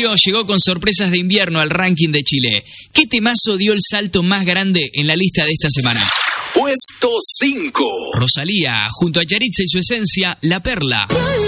julio llegó con sorpresas de invierno al ranking de Chile. ¿Qué temazo dio el salto más grande en la lista de esta semana? Puesto 5. Rosalía, junto a Yaritza y su esencia, La Perla.